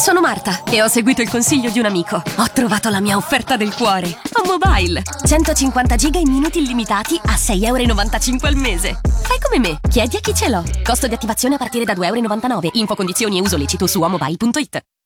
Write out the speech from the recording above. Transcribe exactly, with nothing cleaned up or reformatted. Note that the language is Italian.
Sono Marta e ho seguito il consiglio di un amico. Ho trovato la mia offerta del cuore. Ho Mobile. centocinquanta giga in minuti illimitati a sei e novantacinque euro al mese. Fai come me. Chiedi a chi ce l'ho. Costo di attivazione a partire da due e novantanove euro. Info, condizioni e uso lecito su omobile punto it.